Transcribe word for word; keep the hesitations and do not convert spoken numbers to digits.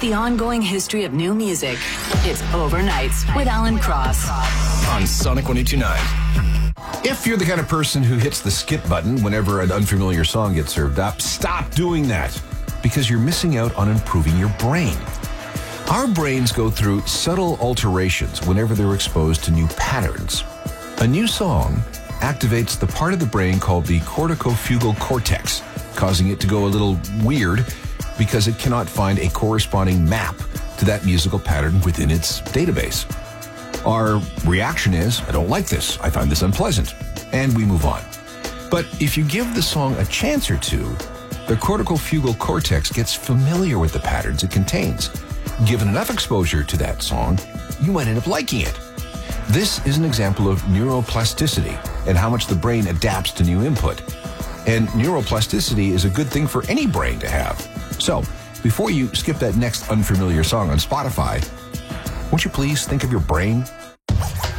the ongoing history of new music. It's Overnights with Alan Cross on Sonic one oh two point nine. If you're the kind of person who hits the skip button whenever an unfamiliar song gets served up, stop doing that, because you're missing out on improving your brain. Our brains go through subtle alterations whenever they're exposed to new patterns. A new song activates the part of the brain called the corticofugal cortex, causing it to go a little weird because it cannot find a corresponding map to that musical pattern within its database. Our reaction is, I don't like this, I find this unpleasant, and we move on. But if you give the song a chance or two, the corticofugal cortex gets familiar with the patterns it contains. Given enough exposure to that song, you might end up liking it. This is an example of neuroplasticity and how much the brain adapts to new input. And neuroplasticity is a good thing for any brain to have. So, before you skip that next unfamiliar song on Spotify, won't you please think of your brain